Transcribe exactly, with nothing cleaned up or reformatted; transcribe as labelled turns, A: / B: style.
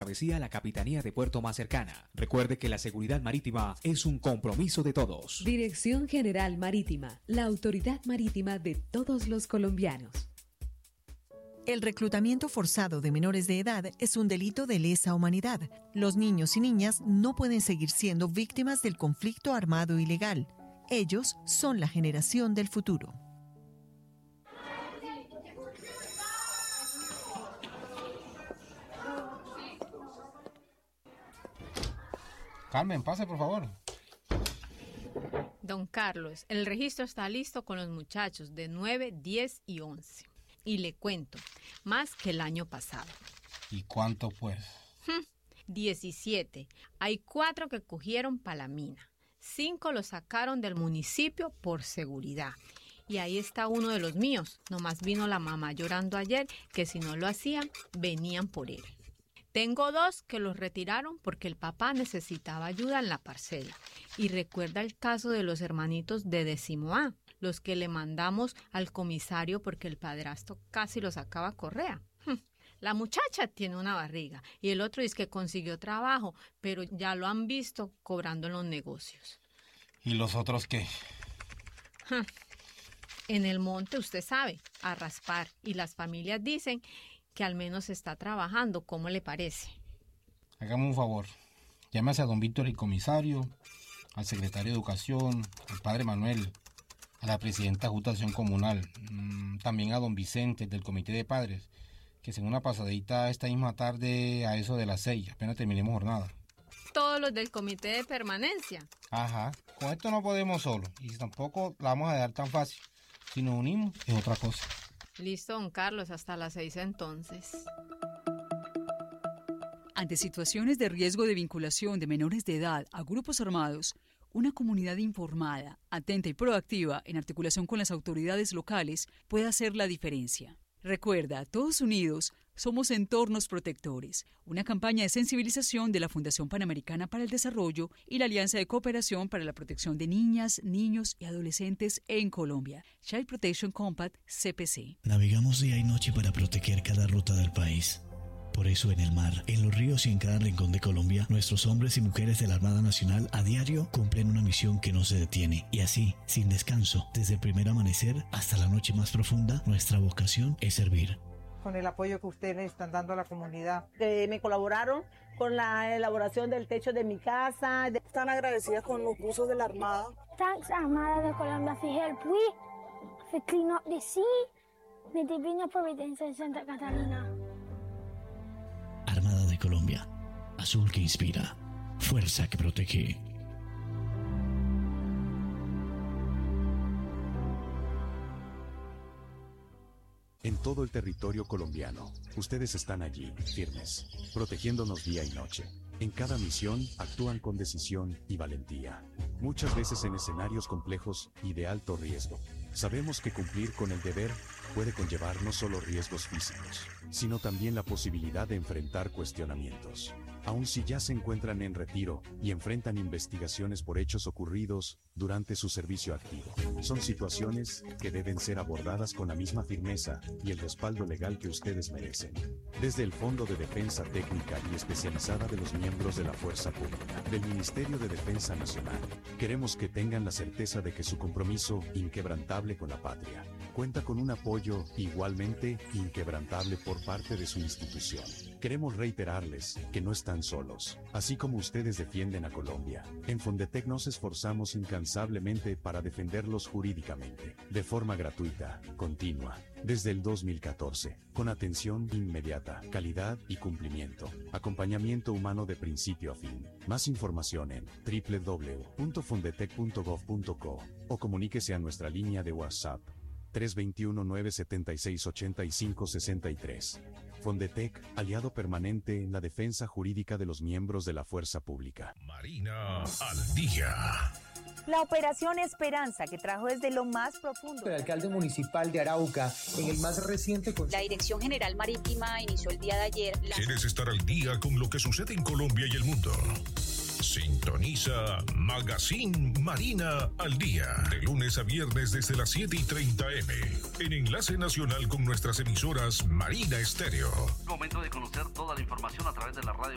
A: travesía a la Capitanía de Puerto más cercana. Recuerde que la seguridad marítima es un compromiso de todos.
B: Dirección General Marítima, la autoridad marítima de todos los colombianos.
C: El reclutamiento forzado de menores de edad es un delito de lesa humanidad. Los niños y niñas no pueden seguir siendo víctimas del conflicto armado ilegal. Ellos son la generación del futuro.
D: Carmen, pase por favor.
E: Don Carlos, el registro está listo con los muchachos de nueve, diez y once. Y le cuento, más que el año pasado.
D: ¿Y cuánto pues?
E: Hmm, diecisiete. Hay cuatro que cogieron pa' la mina. Cinco los sacaron del municipio por seguridad. Y ahí está uno de los míos. Nomás vino la mamá llorando ayer que si no lo hacían, venían por él. Tengo dos que los retiraron porque el papá necesitaba ayuda en la parcela. Y recuerda el caso de los hermanitos de décimo A, los que le mandamos al comisario porque el padrastro casi los sacaba a correa. La muchacha tiene una barriga y el otro dice que consiguió trabajo, pero ya lo han visto cobrando en los negocios.
D: ¿Y los otros qué?
E: En el monte, usted sabe, a raspar. Y las familias dicen que al menos está trabajando. ¿Cómo le parece?
D: Hágame un favor. Llámese a don Víctor el comisario, al secretario de Educación, al padre Manuel, a la presidenta de Junta de Acción Comunal, mmm, también a don Vicente del Comité de Padres, que según una pasadita esta misma tarde a eso de las seis, apenas terminemos jornada.
E: Todos los del Comité de Permanencia.
D: Ajá, con esto no podemos solo, y tampoco la vamos a dejar tan fácil. Si nos unimos, es otra cosa.
E: Listo, don Carlos, hasta las seis entonces.
F: Ante situaciones de riesgo de vinculación de menores de edad a grupos armados, una comunidad informada, atenta y proactiva en articulación con las autoridades locales puede hacer la diferencia. Recuerda, todos unidos somos entornos protectores, una campaña de sensibilización de la Fundación Panamericana para el Desarrollo y la Alianza de Cooperación para la Protección de Niñas, Niños y Adolescentes en Colombia, Child Protection Compact C P C.
G: Navegamos día y noche para proteger cada ruta del país. Por eso en el mar, en los ríos y en cada rincón de Colombia, nuestros hombres y mujeres de la Armada Nacional a diario cumplen una misión que no se detiene. Y así, sin descanso, desde el primer amanecer hasta la noche más profunda, nuestra vocación es servir.
H: Con el apoyo que ustedes están dando a la comunidad.
I: Eh, me colaboraron con la elaboración del techo de mi casa.
J: Están agradecidas con los buzos de la Armada.
K: Thanks Armada de Colombia for help we, for clean up the sea, de Divina Providencia en Santa Catalina.
G: Armada de Colombia, azul que inspira, fuerza que protege.
L: En todo el territorio colombiano, ustedes están allí, firmes, protegiéndonos día y noche. En cada misión, actúan con decisión y valentía. Muchas veces en escenarios complejos y de alto riesgo. Sabemos que cumplir con el deber puede conllevar no solo riesgos físicos, sino también la posibilidad de enfrentar cuestionamientos. Aun si ya se encuentran en retiro y enfrentan investigaciones por hechos ocurridos durante su servicio activo. Son situaciones que deben ser abordadas con la misma firmeza y el respaldo legal que ustedes merecen. Desde el Fondo de Defensa Técnica y Especializada de los miembros de la Fuerza Pública, del Ministerio de Defensa Nacional, queremos que tengan la certeza de que su compromiso inquebrantable con la patria cuenta con un apoyo igualmente inquebrantable por parte de su institución. Queremos reiterarles que no están solos, así como ustedes defienden a Colombia. En Fondetec nos esforzamos incansablemente para defenderlos jurídicamente, de forma gratuita, continua, desde el dos mil catorce, con atención inmediata, calidad y cumplimiento, acompañamiento humano de principio a fin. Más información en doble u doble u doble u punto fondetec punto gov punto co o comuníquese a nuestra línea de WhatsApp tres dos uno, nueve siete seis, ocho cinco seis tres. Fondetec, aliado permanente en la defensa jurídica de los miembros de la Fuerza Pública.
M: Marina al día.
N: La operación Esperanza, que trajo desde lo más profundo.
O: El alcalde municipal de Arauca, en el más reciente consejo.
N: La Dirección General Marítima inició el día de ayer. La...
M: ¿Quieres estar al día con lo que sucede en Colombia y el mundo? Sintoniza Magazine Marina al Día, de lunes a viernes desde las siete y treinta eme, en enlace nacional con nuestras emisoras Marina Estéreo.
P: Es momento de conocer toda la información a través de la radio.